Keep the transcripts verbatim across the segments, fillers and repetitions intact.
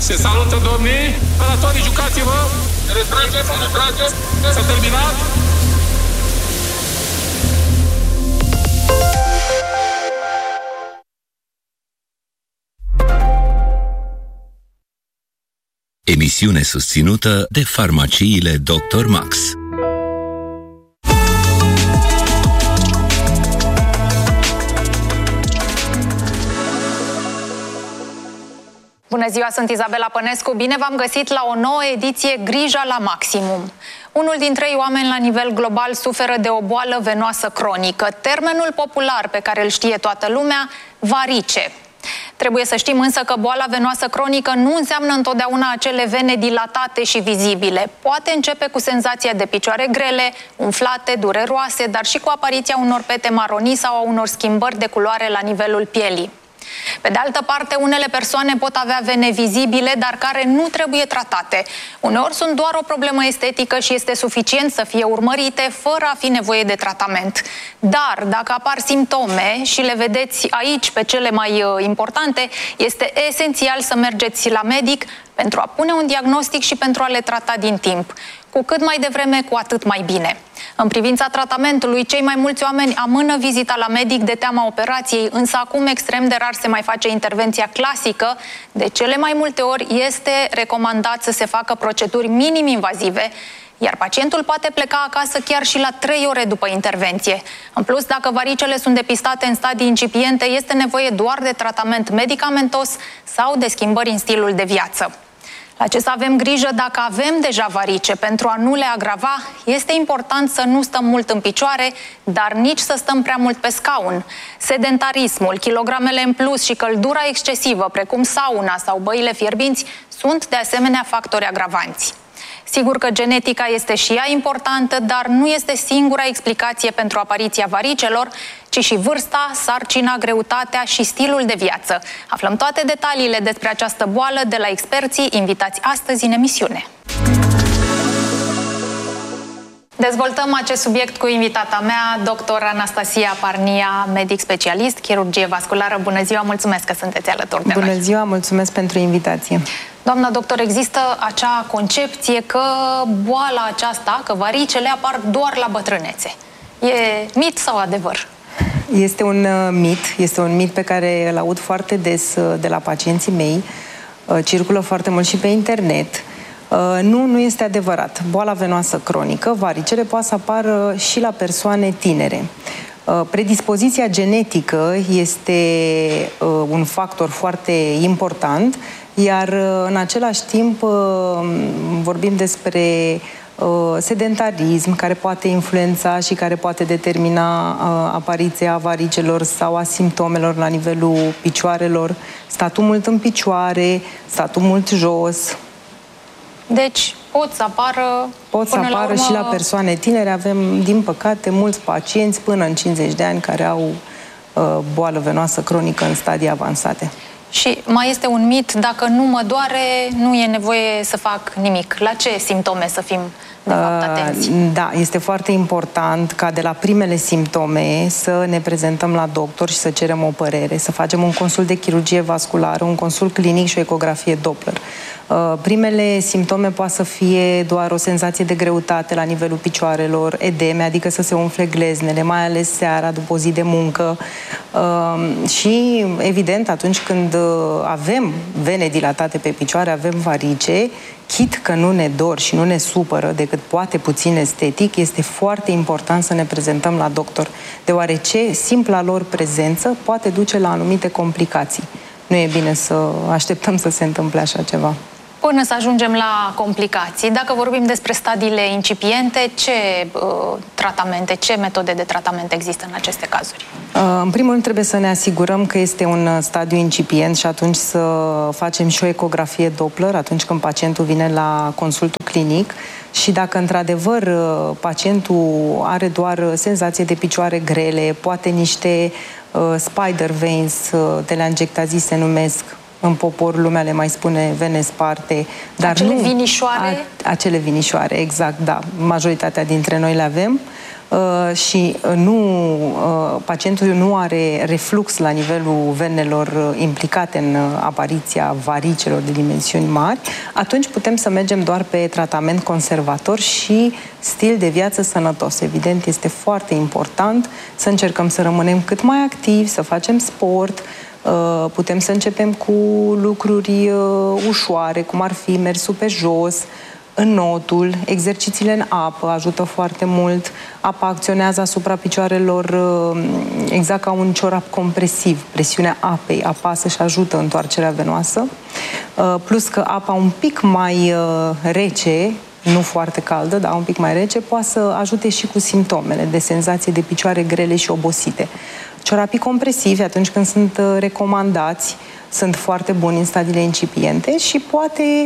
Se salută, domnii! Operatorii, jucați-vă! Retrageți, retrageți! S-a terminat! Emisiune susținută de farmaciile doctor Max. Bună ziua, sunt Izabela Pănescu. Bine v-am găsit la o nouă ediție Grija la maximum. Unul din trei oameni la nivel global suferă de o boală venoasă cronică. Termenul popular pe care îl știe toată lumea, varice. Trebuie să știm însă că boala venoasă cronică nu înseamnă întotdeauna acele vene dilatate și vizibile. Poate începe cu senzația de picioare grele, umflate, dureroase, dar și cu apariția unor pete maronii sau a unor schimbări de culoare la nivelul pielii. Pe de altă parte, unele persoane pot avea vene vizibile, dar care nu trebuie tratate. Uneori sunt doar o problemă estetică și este suficient să fie urmărite, fără a fi nevoie de tratament. Dar, dacă apar simptome și le vedeți aici pe cele mai importante, este esențial să mergeți la medic pentru a pune un diagnostic și pentru a le trata din timp. Cu cât mai devreme, cu atât mai bine. În privința tratamentului, cei mai mulți oameni amână vizita la medic de teama operației, însă acum extrem de rar se mai face intervenția clasică. De cele mai multe ori este recomandat să se facă proceduri minim-invazive, iar pacientul poate pleca acasă chiar și la trei ore după intervenție. În plus, dacă varicele sunt depistate în stadii incipiente, este nevoie doar de tratament medicamentos sau de schimbări în stilul de viață. La ce să avem grijă dacă avem deja varice? Pentru a nu le agrava, este important să nu stăm mult în picioare, dar nici să stăm prea mult pe scaun. Sedentarismul, kilogramele în plus și căldura excesivă, precum sauna sau băile fierbinți, sunt de asemenea factori agravanți. Sigur că genetica este și ea importantă, dar nu este singura explicație pentru apariția varicelor, ci și vârsta, sarcina, greutatea și stilul de viață. Aflăm toate detaliile despre această boală de la experții invitați astăzi în emisiune. Dezvoltăm acest subiect cu invitata mea, doctor Anastasia Parnia, medic specialist, chirurgie vasculară. Bună ziua, mulțumesc că sunteți alături de noi. Bună ziua, mulțumesc pentru invitație. Doamna doctor, există acea concepție că boala aceasta, că varicele apar doar la bătrânețe. E mit sau adevăr? Este un uh, mit, este un mit pe care îl aud foarte des uh, de la pacienții mei, uh, circulă foarte mult și pe internet. Uh, nu, nu este adevărat. Boala venoasă cronică, varicele, poate să apară și la persoane tinere. Uh, predispoziția genetică este uh, un factor foarte important, iar uh, în același timp uh, vorbim despre sedentarism, care poate influența și care poate determina uh, apariția varicelor sau a simptomelor la nivelul picioarelor, statul mult în picioare, statul mult jos. Deci pot să apară Pot să apară la urmă... și la persoane tinere. Avem, din păcate, mulți pacienți până în cincizeci de ani care au uh, boală venoasă cronică în stadii avansate. Și mai este un mit, dacă nu mă doare, nu e nevoie să fac nimic. La ce simptome să fim, de fapt, atenți? Uh, da, este foarte important ca de la primele simptome să ne prezentăm la doctor și să cerem o părere, să facem un consult de chirurgie vasculară, un consult clinic și o ecografie Doppler. Uh, primele simptome poate să fie doar o senzație de greutate la nivelul picioarelor, edeme, adică să se umfle gleznele, mai ales seara, după o zi de muncă. Uh, și, evident, atunci când avem vene dilatate pe picioare, avem varice, chit că nu ne dor și nu ne supără decât poate puțin estetic, este foarte important să ne prezentăm la doctor, deoarece simpla lor prezență poate duce la anumite complicații. Nu e bine să așteptăm să se întâmple așa ceva. Până să ajungem la complicații, dacă vorbim despre stadiile incipiente, ce uh, tratamente, ce metode de tratament există în aceste cazuri? Uh, în primul rând trebuie să ne asigurăm că este un stadiu incipient și atunci să facem și o ecografie Doppler atunci când pacientul vine la consultul clinic și dacă într-adevăr pacientul are doar senzație de picioare grele, poate niște uh, spider veins, uh, telangiectazii se numesc, în popor lumea le mai spune vene sparte, dar acele nu vinișoare? A, acele vinișoare, exact, da. Majoritatea dintre noi le avem. uh, și nu, uh, pacientul nu are reflux la nivelul venelor implicate în apariția varicelor de dimensiuni mari, atunci putem să mergem doar pe tratament conservator și stil de viață sănătos. Evident, este foarte important să încercăm să rămânem cât mai activi, să facem sport, putem să începem cu lucruri ușoare, cum ar fi mersul pe jos, înnotul, exercițiile în apă ajută foarte mult. Apa acționează asupra picioarelor exact ca un ciorap compresiv. Presiunea apei apasă și ajută întoarcerea venoasă. Plus că apa un pic mai rece, nu foarte caldă, dar un pic mai rece, poate să ajute și cu simptomele de senzație de picioare grele și obosite. Ciorapii compresivi, atunci când sunt recomandați, sunt foarte buni în stadiile incipiente și poate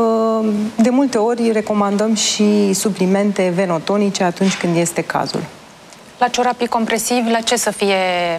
de multe ori recomandăm și suplimente venotonice atunci când este cazul. La ciorapii compresivi, la ce să fie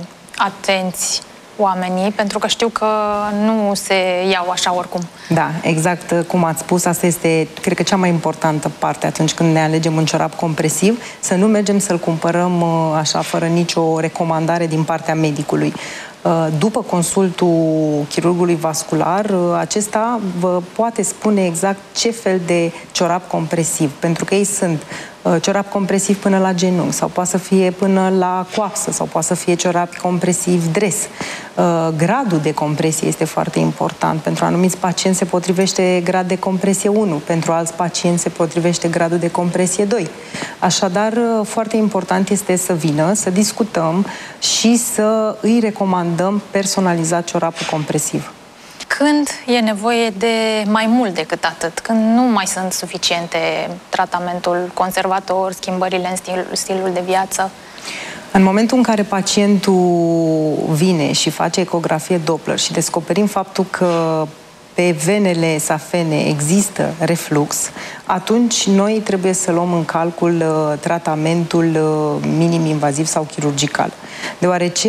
atenți oamenii? Pentru că știu că nu se iau așa oricum. Da, exact cum ați spus, asta este, cred că, cea mai importantă parte atunci când ne alegem un ciorap compresiv, să nu mergem să-l cumpărăm așa, fără nicio recomandare din partea medicului. După consultul chirurgului vascular, acesta vă poate spune exact ce fel de ciorap compresiv, pentru că ei sunt ciorap compresiv până la genunchi, sau poate să fie până la coapsă, sau poate să fie ciorap compresiv dres. Gradul de compresie este foarte important. Pentru anumiți pacienți se potrivește grad de compresie unu, pentru alți pacienți se potrivește gradul de compresie doi. Așadar, foarte important este să vină, să discutăm și să îi recomandăm personalizat ciorapul compresiv. Când e nevoie de mai mult decât atât? Când nu mai sunt suficiente tratamentul conservator, schimbările în stil, stilul de viață? În momentul în care pacientul vine și face ecografie Doppler și descoperim faptul că pe venele safene există reflux, atunci noi trebuie să luăm în calcul uh, tratamentul uh, minim-invaziv sau chirurgical. Deoarece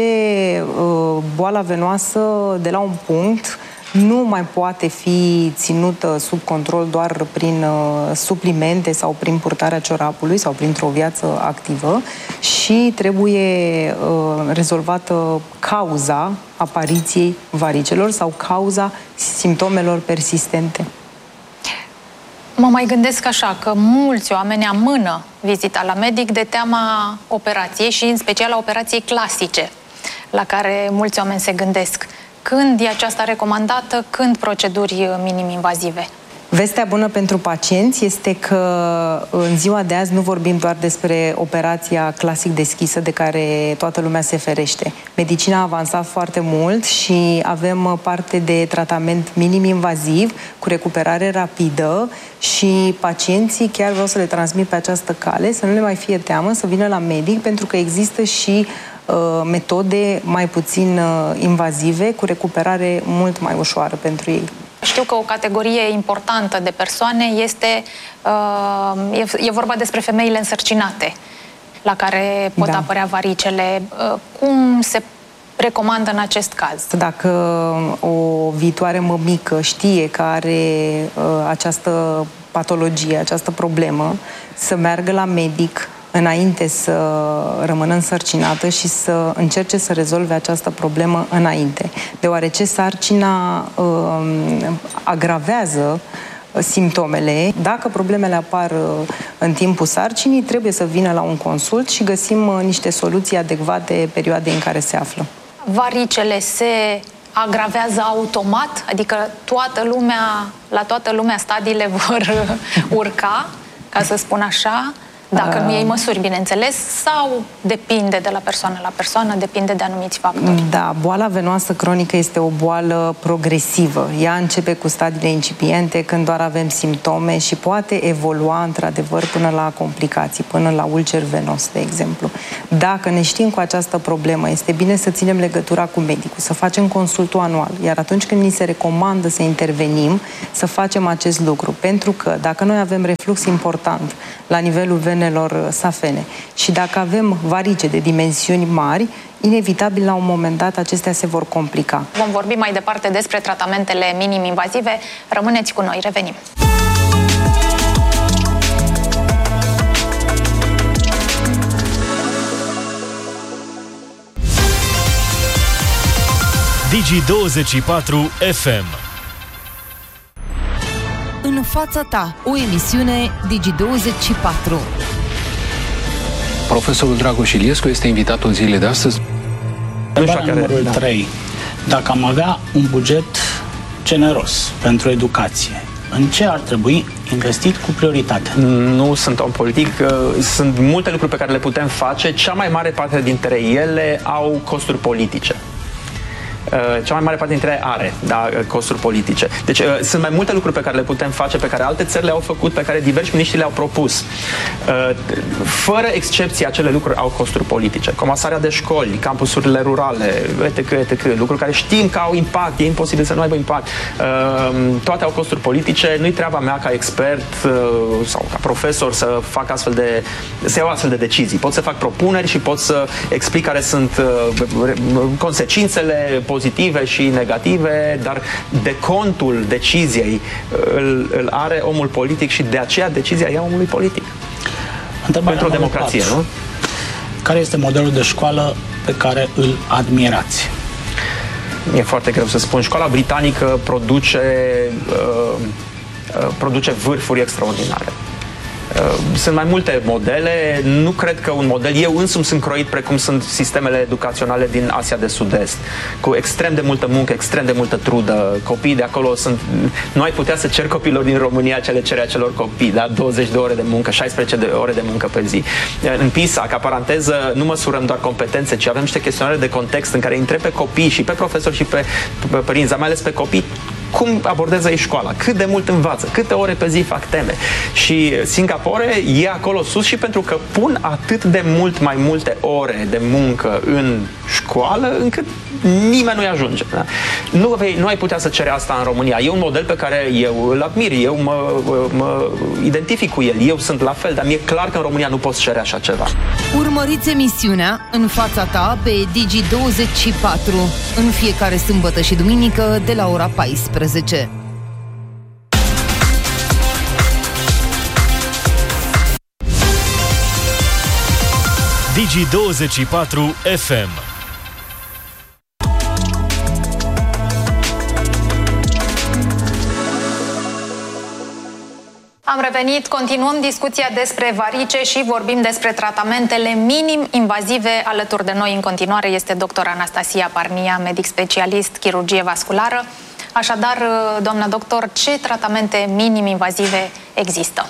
uh, boala venoasă de la un punct nu mai poate fi ținută sub control doar prin uh, suplimente sau prin purtarea ciorapului sau printr-o viață activă și trebuie uh, rezolvată cauza apariției varicelor sau cauza simptomelor persistente. Mă mai gândesc așa, că mulți oameni amână vizita la medic de teama operației și în special a operației clasice, la care mulți oameni se gândesc. Când e aceasta recomandată? Când proceduri minim-invazive? Vestea bună pentru pacienți este că în ziua de azi nu vorbim doar despre operația clasic deschisă de care toată lumea se ferește. Medicina a avansat foarte mult și avem parte de tratament minim-invaziv cu recuperare rapidă și pacienții, chiar vreau să le transmit pe această cale, să nu le mai fie teamă să vină la medic, pentru că există și metode mai puțin invazive, cu recuperare mult mai ușoară pentru ei. Știu că o categorie importantă de persoane este, uh, e, e vorba despre femeile însărcinate, la care pot da. apărea varicele. Uh, cum se recomandă în acest caz? Dacă o viitoare mămică știe că are uh, această patologie, această problemă, să meargă la medic înainte să rămână însărcinată și să încerce să rezolve această problemă înainte. Deoarece sarcina uh, agravează simptomele. Dacă problemele apar în timpul sarcinii, trebuie să vină la un consult și găsim uh, niște soluții adecvate perioadei în care se află. Varicele se agravează automat? Adică toată lumea, la toată lumea stadiile vor urca, ca să spun așa? Dacă nu iei măsuri, bineînțeles, sau depinde de la persoană la persoană, depinde de anumiți factori? Da, boala venoasă cronică este o boală progresivă. Ea începe cu stadiile incipiente, când doar avem simptome și poate evolua, într-adevăr, până la complicații, până la ulcer venos, de exemplu. Dacă ne știm cu această problemă, este bine să ținem legătura cu medicul, să facem consultul anual, iar atunci când ni se recomandă să intervenim, să facem acest lucru. Pentru că dacă noi avem reflux important la nivelul venelor safene și dacă avem varice de dimensiuni mari, inevitabil la un moment dat acestea se vor complica. Vom vorbi mai departe despre tratamentele minim-invazive. Rămâneți cu noi, revenim. Digi douăzeci și patru F M. În fața ta, o emisiune Digi douăzeci și patru. Profesorul Dragoș Iliescu este invitatul zilei de astăzi. Întrebarea numărul trei. Dacă am avea un buget generos pentru educație, în ce ar trebui investit cu prioritate? Nu sunt om politic, sunt multe lucruri pe care le putem face. Cea mai mare parte dintre ele au costuri politice. Cea mai mare parte dintre ele are, da, costuri politice. Deci sunt mai multe lucruri pe care le putem face, pe care alte țări le-au făcut, pe care diversi miniștri le-au propus. Fără excepție, acele lucruri au costuri politice. Comasarea de școli, campusurile rurale, etc, et cetera. Lucruri care știm că au impact, e imposibil să nu aibă impact. Toate au costuri politice. Nu-i treaba mea ca expert sau ca profesor să fac astfel de, să iau astfel de decizii. Pot să fac propuneri și pot să explic care sunt consecințele pozitive și negative, dar decontul deciziei îl, îl are omul politic și de aceea decizia e a omului politic. Întrebarea pentru o democrație, patru. Nu? Care este modelul de școală pe care îl admirați? E foarte greu să spun. Școala britanică produce, uh, uh, produce vârfuri extraordinare. Sunt mai multe modele, nu cred că un model, eu însumi sunt croit precum sunt sistemele educaționale din Asia de Sud-Est, cu extrem de multă muncă, extrem de multă trudă. Copiii de acolo sunt, nu ai putea să ceri copiilor din România ce le cere acelor copii, da? douăzeci de ore de muncă, șaisprezece de ore de muncă pe zi. În PISA, ca paranteză, nu măsurăm doar competențe, ci avem niște chestionare de context în care întreb pe copii și pe profesori și pe, pe părinți, dar mai ales pe copii, cum abordează ei școala, cât de mult învață, câte ore pe zi fac teme. Și Singapore e acolo sus și pentru că pun atât de mult mai multe ore de muncă în școală, încât nimeni nu-i ajunge. Da? Nu, vei, nu ai putea să cere asta în România. E un model pe care eu îl admir, eu mă, mă identific cu el, eu sunt la fel, dar mi-e clar că în România nu poți cere așa ceva. Urmăriți emisiunea În fața ta pe Digi douăzeci și patru în fiecare sâmbătă și duminică de la ora paisprezece. Digi douăzeci și patru F M. Am revenit, continuăm discuția despre varice și vorbim despre tratamentele minim-invazive. Alături de noi în continuare este doctor Anastasia Parnia, medic specialist, chirurgie vasculară. Așadar, doamna doctor, ce tratamente minim-invazive există?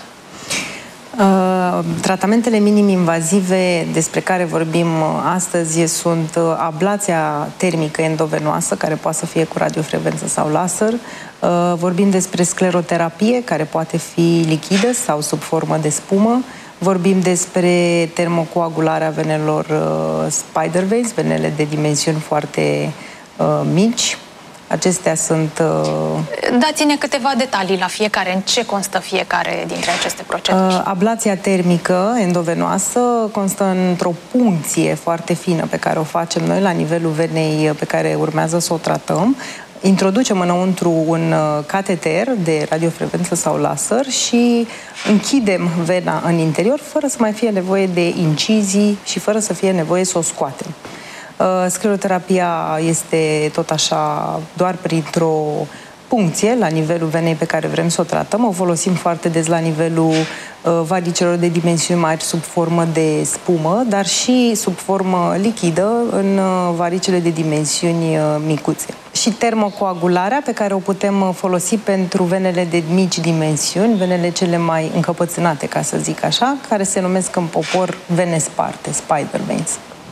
Uh, tratamentele minim-invazive despre care vorbim astăzi sunt ablația termică endovenoasă, care poate să fie cu radiofrecvență sau laser. Uh, vorbim despre scleroterapie, care poate fi lichidă sau sub formă de spumă. Vorbim despre termocoagularea venelor uh, spider veins, venele de dimensiuni foarte uh, mici. Acestea sunt... Uh... Dați-ne câteva detalii la fiecare. În ce constă fiecare dintre aceste proceduri? Uh, ablația termică endovenoasă constă într-o puncție foarte fină pe care o facem noi la nivelul venei pe care urmează să o tratăm. Introducem înăuntru un cateter de radiofrecvență sau laser și închidem vena în interior fără să mai fie nevoie de incizii și fără să fie nevoie să o scoatem. Scleroterapia este tot așa doar printr-o puncție la nivelul venei pe care vrem să o tratăm. O folosim foarte des la nivelul uh, varicelor de dimensiuni mari sub formă de spumă, dar și sub formă lichidă în uh, varicele de dimensiuni uh, micuțe. Și termocoagularea pe care o putem folosi pentru venele de mici dimensiuni, venele cele mai încăpățânate, ca să zic așa, care se numesc în popor vene sparte, spider veins.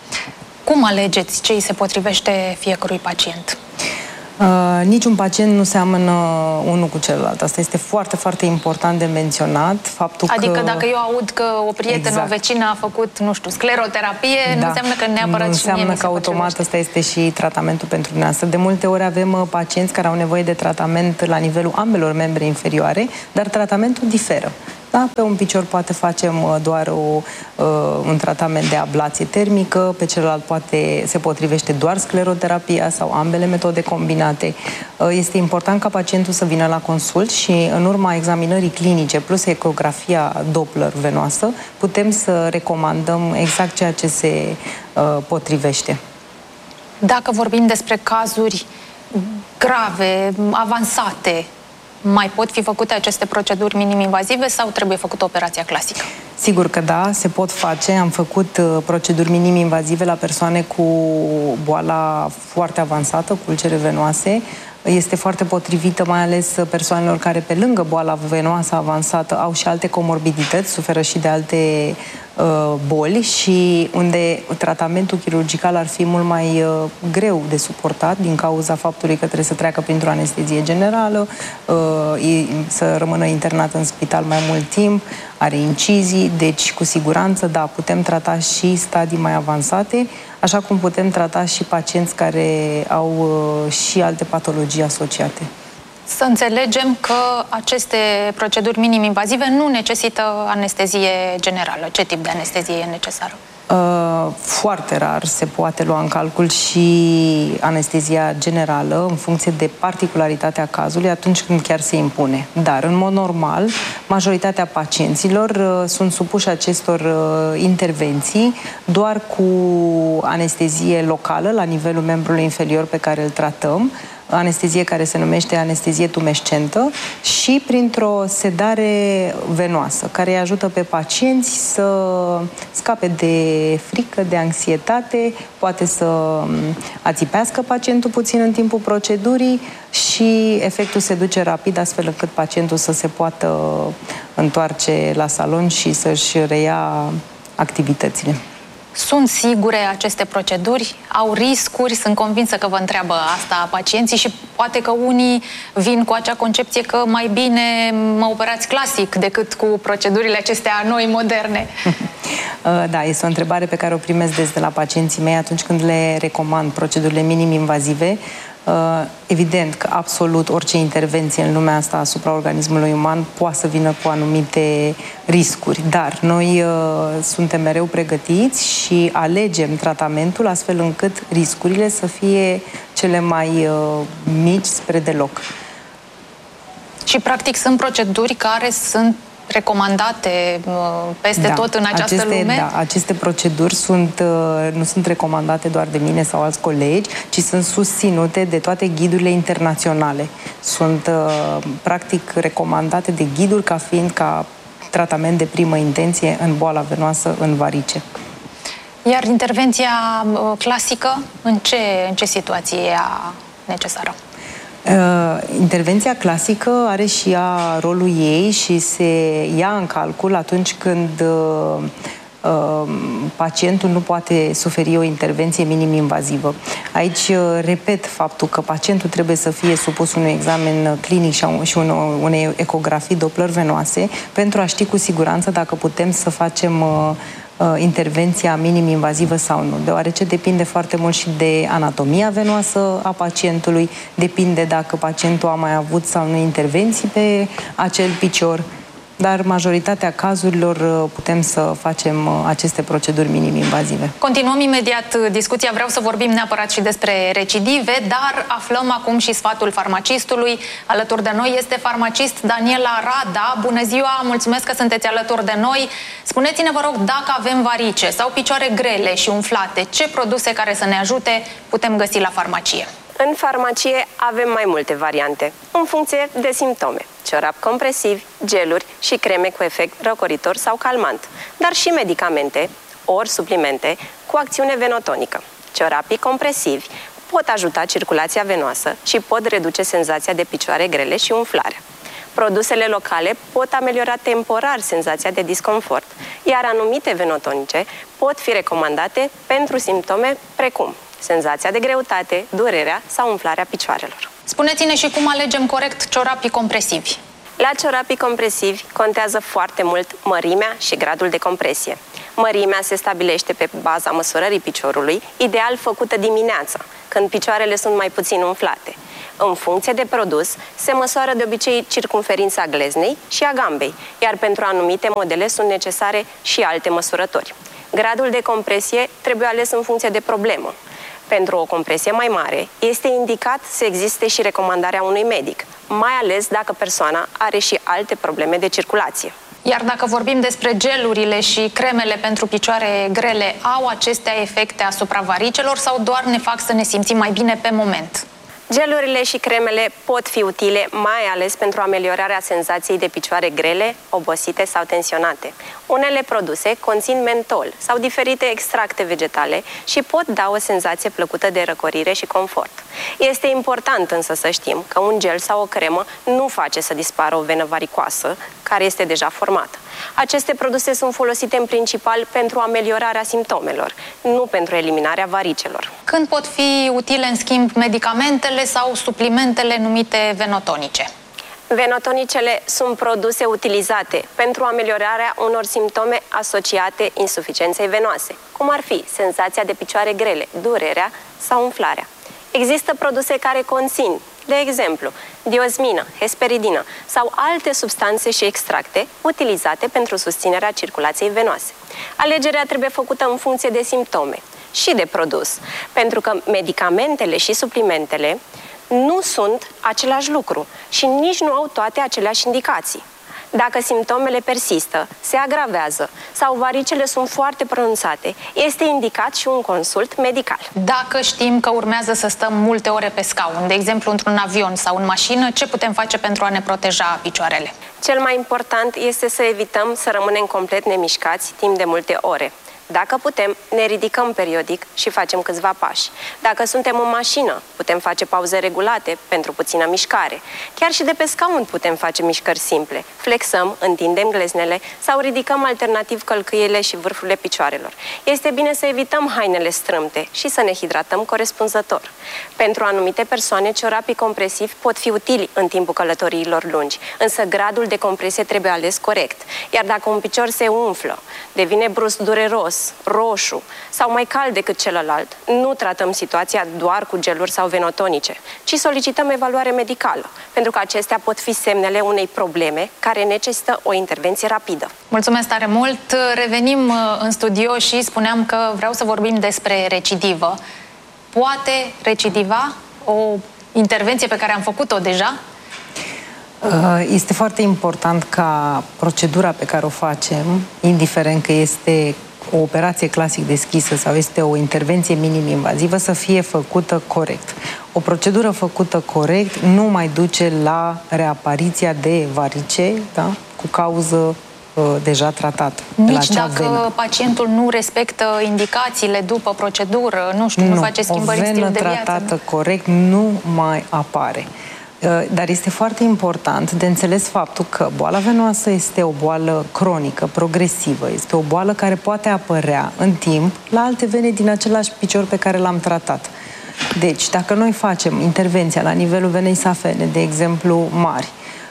Cum alegeți ce îi se potrivește fiecărui pacient? Uh, niciun pacient nu seamănă unul cu celălalt. Asta este foarte, foarte important de menționat. Faptul adică că... dacă eu aud că o prietenă, exact. o vecină a făcut, nu știu, scleroterapie, da. nu înseamnă că neapărat nu și mie înseamnă că automat ăsta este și tratamentul pentru dumneavoastră. De multe ori avem pacienți care au nevoie de tratament la nivelul ambelor membre inferioare, dar tratamentul diferă. Da? Pe un picior poate facem doar o, uh, un tratament de ablație termică, pe celălalt poate se potrivește doar scleroterapia sau ambele metode combinate. Uh, este important ca pacientul să vină la consult și în urma examinării clinice plus ecografia Doppler venoasă putem să recomandăm exact ceea ce se uh, potrivește. Dacă vorbim despre cazuri grave, avansate, mai pot fi făcute aceste proceduri minim-invazive sau trebuie făcută operația clasică? Sigur că da, se pot face. Am făcut uh, proceduri minim-invazive la persoane cu boala foarte avansată, cu ulcere venoase. Este foarte potrivită, mai ales persoanelor care, pe lângă boala venoasă avansată, au și alte comorbidități, suferă și de alte uh, boli și unde tratamentul chirurgical ar fi mult mai uh, greu de suportat din cauza faptului că trebuie să treacă printr-o anestezie generală, uh, să rămână internat în spital mai mult timp, are incizii, deci cu siguranță, da, putem trata și stadii mai avansate, așa cum putem trata și pacienți care au uh, și alte patologii asociate. Să înțelegem că aceste proceduri minim-invazive nu necesită anestezie generală. Ce tip de anestezie e necesară? Uh, foarte rar se poate lua în calcul și anestezia generală în funcție de particularitatea cazului atunci când chiar se impune. Dar, în mod normal, majoritatea pacienților uh, sunt supuși acestor uh, intervenții doar cu anestezie locală la nivelul membrului inferior pe care îl tratăm, anestezie care se numește anestezie tumescentă și printr-o sedare venoasă, care îi ajută pe pacienți să scape de frică, de anxietate, poate să ațipească pacientul puțin în timpul procedurii și efectul se duce rapid, astfel încât pacientul să se poată întoarce la salon și să-și reia activitățile. Sunt sigure aceste proceduri? Au riscuri? Sunt convinsă că vă întreabă asta pacienții și poate că unii vin cu acea concepție că mai bine mă operați clasic decât cu procedurile acestea noi, moderne. Da, este o întrebare pe care o primesc des de la pacienții mei atunci când le recomand procedurile minim-invazive. Evident că absolut orice intervenție în lumea asta asupra organismului uman poate să vină cu anumite riscuri, dar noi uh, suntem mereu pregătiți și alegem tratamentul astfel încât riscurile să fie cele mai uh, mici spre deloc. Și practic sunt proceduri care sunt recomandate peste da, tot în această aceste, lume? Da, aceste proceduri sunt, nu sunt recomandate doar de mine sau alți colegi, ci sunt susținute de toate ghidurile internaționale. Sunt practic recomandate de ghiduri ca fiind ca tratament de primă intenție în boala venoasă în varice. Iar intervenția clasică, în ce, în ce situație e necesară? Uh, intervenția clasică are și ea rolul ei și se ia în calcul atunci când uh, uh, pacientul nu poate suferi o intervenție minim-invazivă. Aici uh, repet faptul că pacientul trebuie să fie supus unui examen clinic și, un, și un, unei ecografii Doppler venoase pentru a ști cu siguranță dacă putem să facem uh, intervenția minim-invazivă sau nu, deoarece depinde foarte mult și de anatomia venoasă a pacientului, depinde dacă pacientul a mai avut sau nu intervenții pe acel picior, dar majoritatea cazurilor putem să facem aceste proceduri minim-invazive. Continuăm imediat discuția, vreau să vorbim neapărat și despre recidive, dar aflăm acum și sfatul farmacistului. Alături de noi este farmacist Daniela Rada. Bună ziua, mulțumesc că sunteți alături de noi. Spuneți-ne, vă rog, dacă avem varice sau picioare grele și umflate, ce produse care să ne ajute putem găsi la farmacie? În farmacie avem mai multe variante, în funcție de simptome. Ciorapi compresivi, geluri și creme cu efect răcoritor sau calmant, dar și medicamente ori suplimente cu acțiune venotonică. Ciorapii compresivi pot ajuta circulația venoasă și pot reduce senzația de picioare grele și umflare. Produsele locale pot ameliora temporar senzația de disconfort, iar anumite venotonice pot fi recomandate pentru simptome precum senzația de greutate, durerea sau umflarea picioarelor. Spuneți-ne și cum alegem corect ciorapii compresivi. La ciorapii compresivi contează foarte mult mărimea și gradul de compresie. Mărimea se stabilește pe baza măsurării piciorului, ideal făcută dimineața, când picioarele sunt mai puțin umflate. În funcție de produs, se măsoară de obicei circumferința gleznei și a gambei, iar pentru anumite modele sunt necesare și alte măsurători. Gradul de compresie trebuie ales în funcție de problemă. Pentru o compresie mai mare, este indicat să existe și recomandarea unui medic, mai ales dacă persoana are și alte probleme de circulație. Iar dacă vorbim despre gelurile și cremele pentru picioare grele, au acestea efecte asupra varicelor sau doar ne fac să ne simțim mai bine pe moment? Gelurile și cremele pot fi utile, mai ales pentru ameliorarea senzației de picioare grele, obosite sau tensionate. Unele produse conțin mentol sau diferite extracte vegetale și pot da o senzație plăcută de răcorire și confort. Este important însă să știm că un gel sau o cremă nu face să dispară o venă varicoasă, care este deja formată. Aceste produse sunt folosite în principal pentru ameliorarea simptomelor, nu pentru eliminarea varicelor. Când pot fi utile, în schimb, medicamentele sau suplimentele numite venotonice? Venotonicele sunt produse utilizate pentru ameliorarea unor simptome asociate insuficienței venoase, cum ar fi senzația de picioare grele, durerea sau umflarea. Există produse care conțin, de exemplu, diosmină, hesperidină sau alte substanțe și extracte utilizate pentru susținerea circulației venoase. Alegerea trebuie făcută în funcție de simptome și de produs, pentru că medicamentele și suplimentele nu sunt același lucru și nici nu au toate aceleași indicații. Dacă simptomele persistă, se agravează sau varicele sunt foarte pronunțate, este indicat și un consult medical. Dacă știm că urmează să stăm multe ore pe scaun, de exemplu într-un avion sau în mașină, ce putem face pentru a ne proteja picioarele? Cel mai important este să evităm să rămânem complet nemișcați timp de multe ore. Dacă putem, ne ridicăm periodic și facem câțiva pași. Dacă suntem în mașină, putem face pauze regulate pentru puțină mișcare. Chiar și de pe scaun putem face mișcări simple. Flexăm, întindem gleznele sau ridicăm alternativ călcâiele și vârfurile picioarelor. Este bine să evităm hainele strâmte și să ne hidratăm corespunzător. Pentru anumite persoane, ciorapii compresivi pot fi utili în timpul călătoriilor lungi, însă gradul de compresie trebuie ales corect. Iar dacă un picior se umflă, devine brusc dureros, roșu sau mai cald decât celălalt, nu tratăm situația doar cu geluri sau venotonice, ci solicităm evaluare medicală, pentru că acestea pot fi semnele unei probleme care necesită o intervenție rapidă. Mulțumesc tare mult! Revenim în studio și spuneam că vreau să vorbim despre recidivă. Poate recidiva o intervenție pe care am făcut-o deja? Este foarte important ca procedura pe care o facem, indiferent că este o operație clasic deschisă sau este o intervenție minim-invazivă, să fie făcută corect. O procedură făcută corect nu mai duce la reapariția de varice, da? Cu cauză uh, deja tratată. Nici dacă venă. Pacientul nu respectă indicațiile după procedură, nu știu, nu, nu face schimbări în stilul de viață. O venă tratată corect nu mai apare. Dar este foarte important de înțeles faptul că boala venoasă este o boală cronică, progresivă. Este o boală care poate apărea în timp la alte vene din același picior pe care l-am tratat. Deci, dacă noi facem intervenția la nivelul venei safene, de exemplu, mari,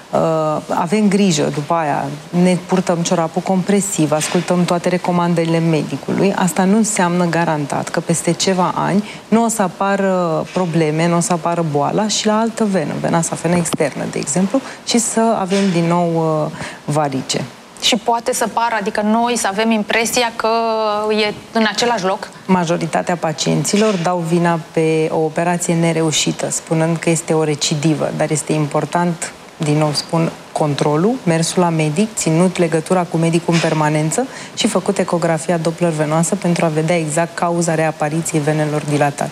avem grijă, după aia ne purtăm ciorapul compresiv, ascultăm toate recomandările medicului, asta nu înseamnă garantat că peste ceva ani nu o să apară probleme, nu o să apară boala și la altă venă, vena safenă externă, de exemplu, și să avem din nou varice. Și poate să pară, adică noi să avem impresia că e în același loc? Majoritatea pacienților dau vina pe o operație nereușită, spunând că este o recidivă, dar este important, din nou spun, controlul, mersul la medic, ținut legătura cu medicul în permanență și făcut ecografia Doppler venoasă pentru a vedea exact cauza reapariției venelor dilatate.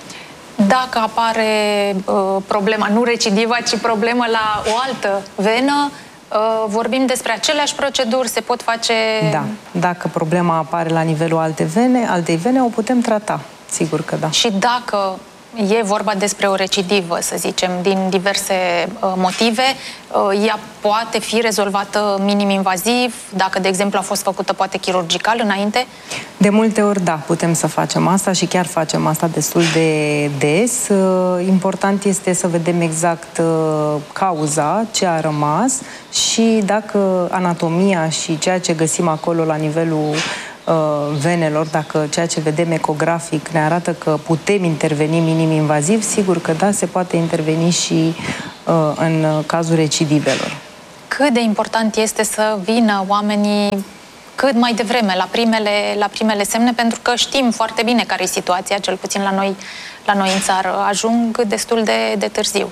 Dacă apare uh, problema, nu recidivă, ci problema la o altă venă, uh, vorbim despre aceleași proceduri, se pot face... Da, dacă problema apare la nivelul alte vene, altei vene, o putem trata, sigur că da. Și dacă e vorba despre o recidivă, să zicem, din diverse uh, motive, uh, ea poate fi rezolvată minim-invaziv, dacă, de exemplu, a fost făcută poate chirurgical înainte? De multe ori, da, putem să facem asta și chiar facem asta destul de des. Uh, important este să vedem exact uh, cauza, ce a rămas și dacă anatomia și ceea ce găsim acolo la nivelul venelor, dacă ceea ce vedem ecografic ne arată că putem interveni minim-invaziv, sigur că da, se poate interveni și uh, în cazul recidivelor. Cât de important este să vină oamenii cât mai devreme, la primele, la primele semne, pentru că știm foarte bine care e situația, cel puțin la noi, la noi în țară. Ajung destul de, de târziu.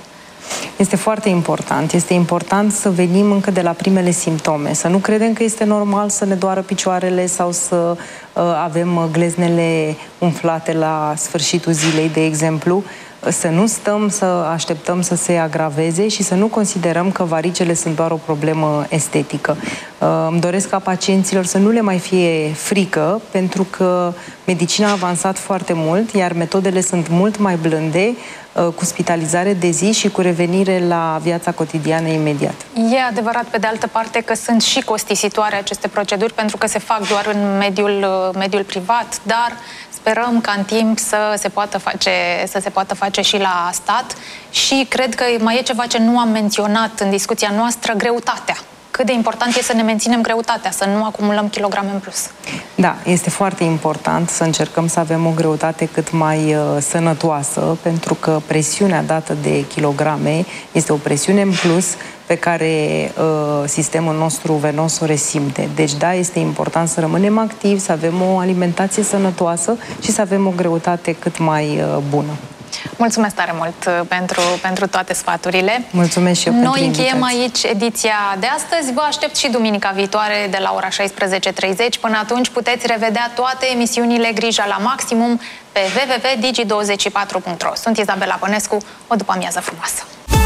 Este foarte important. Este important să venim încă de la primele simptome, să nu credem că este normal să ne doară picioarele sau să uh, avem gleznele umflate la sfârșitul zilei, de exemplu, să nu stăm să așteptăm să se agraveze și să nu considerăm că varicele sunt doar o problemă estetică. Îmi doresc ca pacienților să nu le mai fie frică, pentru că medicina a avansat foarte mult, iar metodele sunt mult mai blânde, cu spitalizare de zi și cu revenire la viața cotidiană imediat. E adevărat, pe de altă parte, că sunt și costisitoare aceste proceduri, pentru că se fac doar în mediul, mediul privat, dar sperăm ca în timp să se poată face, să se poată face și la stat. Și cred că mai e ceva ce nu am menționat în discuția noastră, greutatea. Cât de important e să ne menținem greutatea, să nu acumulăm kilograme în plus. Da, este foarte important să încercăm să avem o greutate cât mai uh, sănătoasă, pentru că presiunea dată de kilograme este o presiune în plus pe care uh, sistemul nostru venos o resimte. Deci da, este important să rămânem activi, să avem o alimentație sănătoasă și să avem o greutate cât mai uh, bună. Mulțumesc tare mult pentru, pentru toate sfaturile. Mulțumesc și eu pentru Noi încheiem invitație. aici ediția de astăzi. Vă aștept și duminica viitoare de la ora șaisprezece și treizeci. Până atunci puteți revedea toate emisiunile Grija la Maximum pe w w w punct digi douăzeci și patru punct ro. Sunt Izabela Pănescu. O după-amiază frumoasă!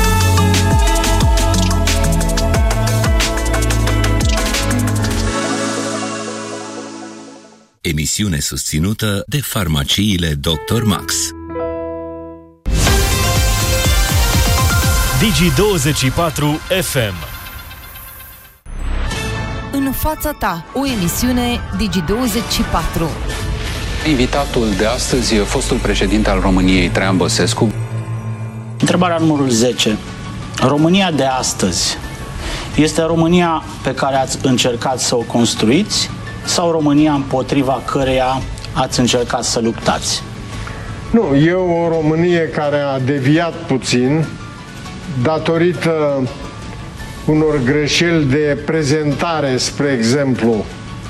Emisiune susținută de farmaciile doctor Max. Digi douăzeci și patru F M. În fața ta, o emisiune Digi douăzeci și patru. Invitatul de astăzi e fostul președinte al României, Traian Băsescu. Întrebarea numărul zece. România de astăzi este România pe care ați încercat să o construiți sau România împotriva căreia ați încercat să luptați? Nu, e o Românie care a deviat puțin datorită unor greșeli de prezentare, spre exemplu.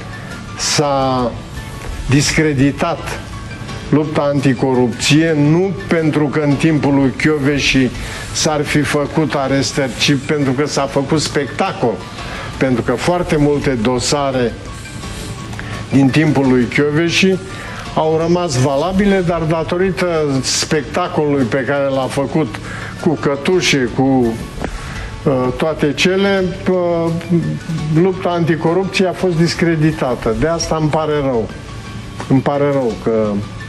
S-a discreditat lupta anticorupție, nu pentru că în timpul lui Kövesi s-ar fi făcut arestări, ci pentru că s-a făcut spectacol. Pentru că foarte multe dosare din timpul lui Kövesi au rămas valabile, dar datorită spectacolului pe care l-a făcut cu cătușe, cu uh, toate cele, uh, lupta anticorupție a fost discreditată. De asta îmi pare rău. Îmi pare rău că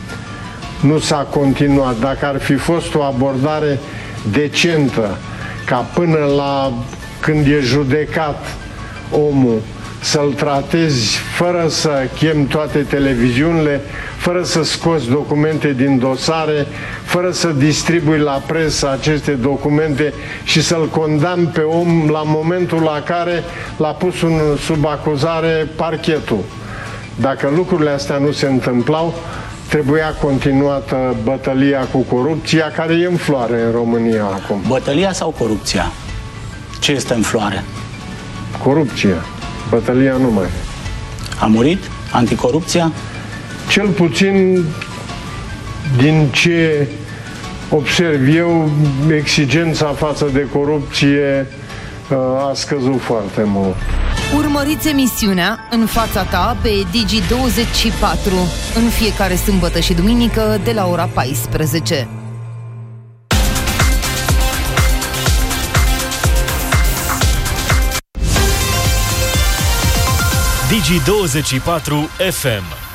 nu s-a continuat. Dacă ar fi fost o abordare decentă, ca până la când e judecat omul, să-l tratezi fără să chem toate televiziunile, fără să scoți documente din dosare, fără să distribui la presă aceste documente și să-l condamni pe om la momentul la care l-a pus un, sub acuzare parchetul. Dacă lucrurile astea nu se întâmplau, trebuia continuată bătălia cu corupția, care e în floare în România acum. Bătălia sau corupția? Ce este în floare? Corupția. Bătălia nu mai. A murit anticorupția? Cel puțin din ce observ eu, exigența față de corupție a scăzut foarte mult. Urmăriți emisiunea În fața ta pe Digi douăzeci și patru în fiecare sâmbătă și duminică de la ora paisprezece. Digi douăzeci și patru F M.